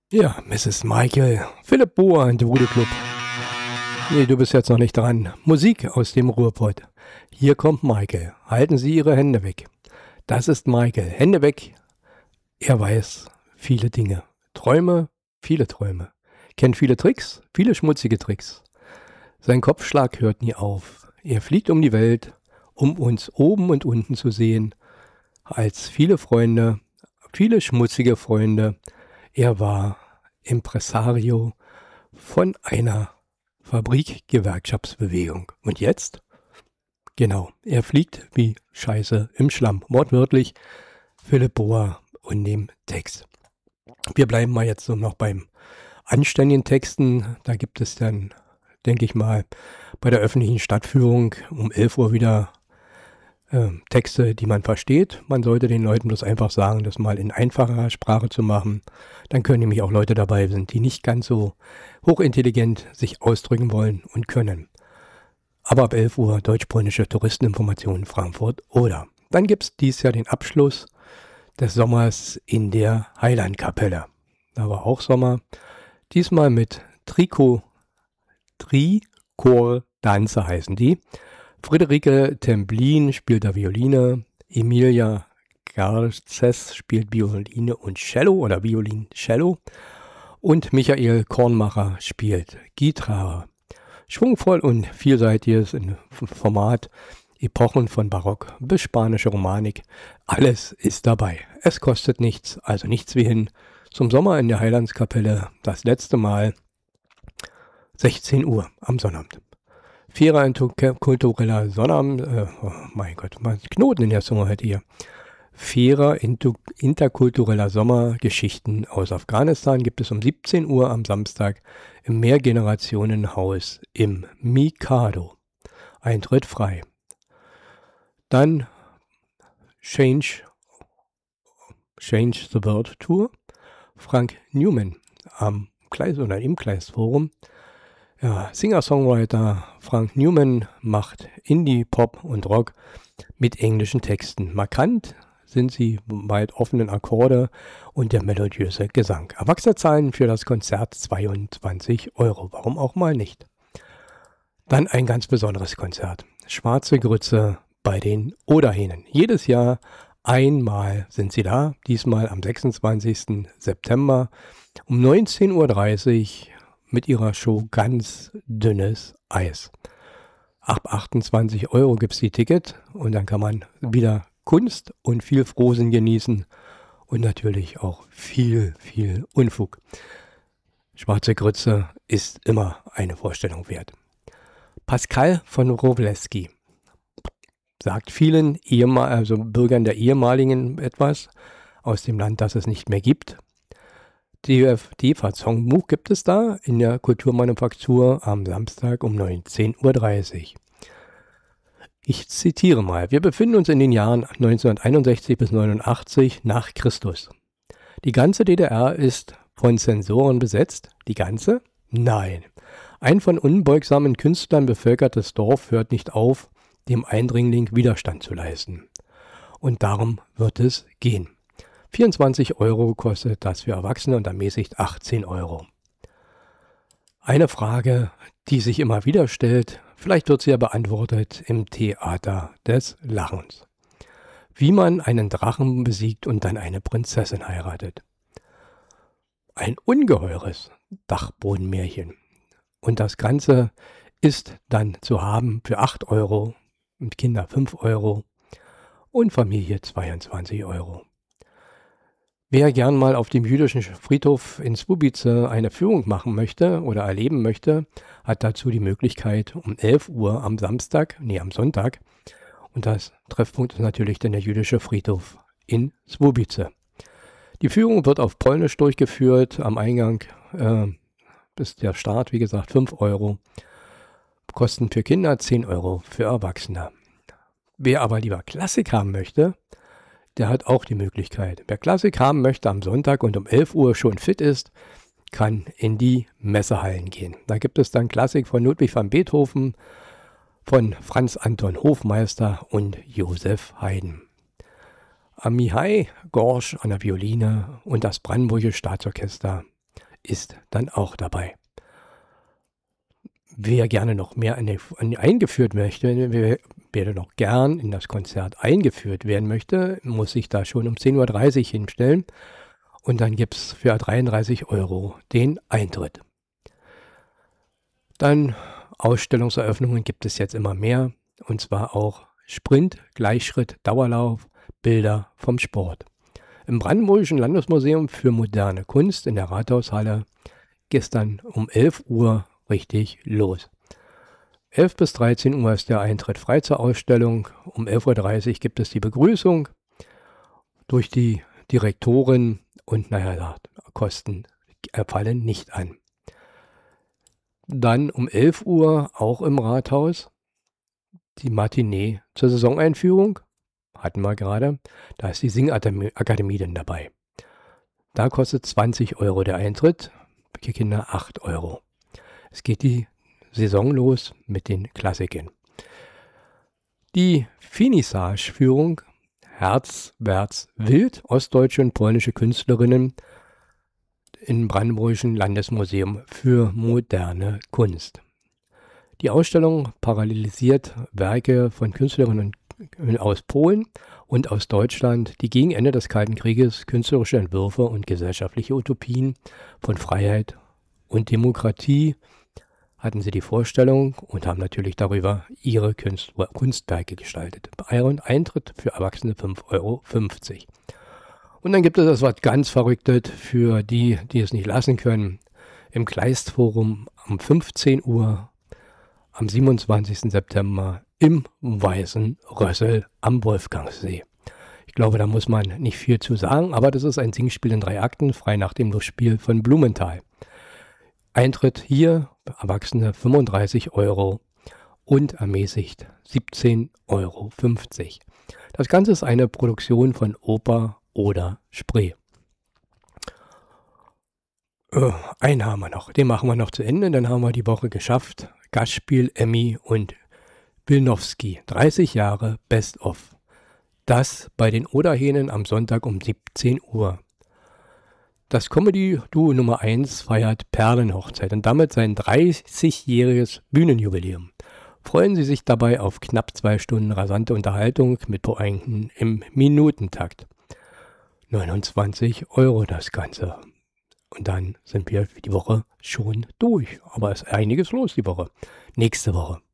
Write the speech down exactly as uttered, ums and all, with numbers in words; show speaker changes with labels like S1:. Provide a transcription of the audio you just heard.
S1: Ja, Misses Michael, Philipp Bohr und der Voodoo Club. Nee, du bist jetzt noch nicht dran. Musik aus dem Ruhrpott. Hier kommt Michael. Halten Sie Ihre Hände weg. Das ist Michael. Hände weg. Er weiß viele Dinge. Träume, viele Träume. Kennt viele Tricks, viele schmutzige Tricks. Sein Kopfschlag hört nie auf. Er fliegt um die Welt, um uns oben und unten zu sehen. Als viele Freunde, viele schmutzige Freunde. Er war Impresario von einer Fabrik-Gewerkschaftsbewegung. Und jetzt? Genau, er fliegt wie Scheiße im Schlamm. Wortwörtlich Philipp Bohr und dem Text. Wir bleiben mal jetzt so noch beim anständigen Texten. Da gibt es dann, denke ich mal, bei der öffentlichen Stadtführung um elf Uhr wieder äh, Texte, die man versteht. Man sollte den Leuten bloß einfach sagen, das mal in einfacher Sprache zu machen. Dann können nämlich auch Leute dabei sind, die nicht ganz so hochintelligent sich ausdrücken wollen und können. Aber ab elf Uhr deutsch-polnische Touristeninformationen Frankfurt oder. Dann gibt es dieses Jahr den Abschluss des Sommers in der Heilandkapelle. Da war auch Sommer. Diesmal mit Trikot, Trichor-Danze heißen die. Friederike Templin spielt da Violine, Emilia Garces spielt Violine und Cello oder Violin-Cello und Michael Kornmacher spielt Gitarre. Schwungvoll und vielseitiges Format, Epochen von Barock bis spanische Romanik, alles ist dabei. Es kostet nichts, also nichts wie hin zum Sommer in der Heilandskapelle, das letzte Mal sechzehn Uhr am Sonnabend. Fairer interkultureller Sonnabend, äh, oh mein Gott, mein Knoten in der Zunge heute hier. Fairer interkultureller Sommergeschichten aus Afghanistan gibt es um siebzehn Uhr am Samstag im Mehrgenerationenhaus im Mikado. Eintritt frei. Dann Change, Change the World Tour. Frank Newman am Kleist oder im Kleistforum. Ja, Singer-Songwriter Frank Newman macht Indie, Pop und Rock mit englischen Texten. Markant sind sie weit offenen Akkorde und der melodiöse Gesang. Erwachsene zahlen für das Konzert zweiundzwanzig Euro. Warum auch mal nicht? Dann ein ganz besonderes Konzert. Schwarze Grütze bei den Oderhähnen. Jedes Jahr einmal sind sie da. Diesmal am sechsundzwanzigsten September um neunzehn Uhr dreißig mit ihrer Show Ganz dünnes Eis. Ab achtundzwanzig Euro gibt es die Ticket und dann kann man wieder Kunst und viel Frohsinn genießen und natürlich auch viel, viel Unfug. Schwarze Grütze ist immer eine Vorstellung wert. Pascal von Wrobleski sagt vielen Ehemal- also Bürgern der ehemaligen etwas aus dem Land, das es nicht mehr gibt. D F D-Songbuch gibt es da in der Kulturmanufaktur am Samstag um neunzehn Uhr dreißig. Ich zitiere mal. Wir befinden uns in den Jahren neunzehnhunderteinundsechzig bis neunundachtzig nach Christus. Die ganze D D R ist von Zensoren besetzt. Die ganze? Nein. Ein von unbeugsamen Künstlern bevölkertes Dorf hört nicht auf, dem Eindringling Widerstand zu leisten. Und darum wird es gehen. vierundzwanzig Euro kostet das für Erwachsene und ermäßigt achtzehn Euro. Eine Frage, die sich immer wieder stellt, vielleicht wird sie ja beantwortet im Theater des Lachens. Wie man einen Drachen besiegt und dann eine Prinzessin heiratet. Ein ungeheures Dachbodenmärchen. Und das Ganze ist dann zu haben für acht Euro und Kinder fünf Euro und Familie zweiundzwanzig Euro. Wer gern mal auf dem jüdischen Friedhof in Słubice eine Führung machen möchte oder erleben möchte, hat dazu die Möglichkeit um elf Uhr am Samstag, nee am Sonntag. Und das Treffpunkt ist natürlich dann der jüdische Friedhof in Słubice. Die Führung wird auf Polnisch durchgeführt. Am Eingang äh, ist der Start, wie gesagt, fünf Euro. Kosten für Kinder zehn Euro für Erwachsene. Wer aber lieber Klassik haben möchte, der hat auch die Möglichkeit. Wer Klassik haben möchte am Sonntag und um elf Uhr schon fit ist, kann in die Messehallen gehen. Da gibt es dann Klassik von Ludwig van Beethoven, von Franz Anton Hofmeister und Josef Haydn. Amihai Gorsch an der Violine und das Brandenburgische Staatsorchester ist dann auch dabei. Wer gerne noch mehr eine, eine eingeführt möchte, wer, wer noch gern in das Konzert eingeführt werden möchte, muss sich da schon um zehn Uhr dreißig hinstellen. Und dann gibt es für dreiunddreißig Euro den Eintritt. Dann Ausstellungseröffnungen gibt es jetzt immer mehr. Und zwar auch Sprint, Gleichschritt, Dauerlauf, Bilder vom Sport. Im Brandenburgischen Landesmuseum für moderne Kunst in der Rathaushalle gestern um elf Uhr richtig los. elf bis dreizehn Uhr ist der Eintritt frei zur Ausstellung. Um elf Uhr dreißig gibt es die Begrüßung durch die Direktorin und naja, Kosten fallen nicht an. Dann um elf Uhr auch im Rathaus die Matinee zur Saisoneinführung. Hatten wir gerade. Da ist die Singakademie denn dabei. Da kostet zwanzig Euro der Eintritt, für Kinder acht Euro. Es geht die Saison los mit den Klassikern. Die Finissage-Führung Herz, Wärts, Wild, ostdeutsche und polnische Künstlerinnen im Brandenburgischen Landesmuseum für moderne Kunst. Die Ausstellung parallelisiert Werke von Künstlerinnen aus Polen und aus Deutschland, die gegen Ende des Kalten Krieges künstlerische Entwürfe und gesellschaftliche Utopien von Freiheit und Demokratie hatten sie die Vorstellung und haben natürlich darüber ihre Kunst, Kunstwerke gestaltet. Eintritt für Erwachsene fünf Euro fünfzig. Und dann gibt es das was ganz Verrücktes für die, die es nicht lassen können. Im Kleistforum um fünfzehn Uhr am siebenundzwanzigsten September im Weißen Rössel am Wolfgangsee. Ich glaube, da muss man nicht viel zu sagen, aber das ist ein Singspiel in drei Akten, frei nach dem Lustspiel von Blumenthal. Eintritt hier, Erwachsene fünfunddreißig Euro und ermäßigt siebzehn Euro fünfzig. Das Ganze ist eine Produktion von Oper oder Spree. Äh, einen haben wir noch, den machen wir noch zu Ende, dann haben wir die Woche geschafft. Gastspiel Emmy und Wilnowski, dreißig Jahre Best of. Das bei den Oderhähnen am Sonntag um siebzehn Uhr. Das Comedy-Duo Nummer eins feiert Perlenhochzeit und damit sein dreißigjähriges Bühnenjubiläum. Freuen Sie sich dabei auf knapp zwei Stunden rasante Unterhaltung mit Pointen im Minutentakt. neunundzwanzig Euro das Ganze. Und dann sind wir für die Woche schon durch. Aber es ist einiges los die Woche. Nächste Woche.